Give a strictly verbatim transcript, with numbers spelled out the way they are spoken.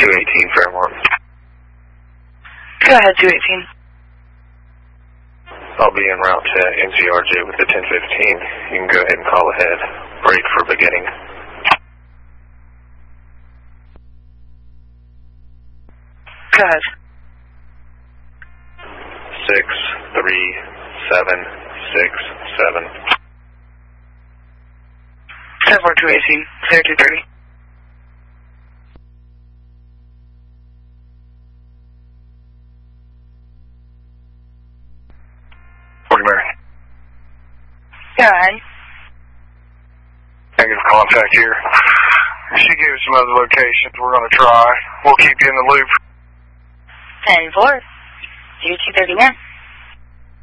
two eighteen Fairmont. Go ahead, two eighteen. I'll be en route to N C R J with the ten fifteen. You can go ahead and call ahead. Break for beginning. Go ahead. Six, three, seven, six, seven. ten four two eighteen, zero two thirty. forty Mary. Go ahead. Negative contact here. She gave us some other locations we're going to try. We'll keep you in the loop. ten four, zero two thirty-one.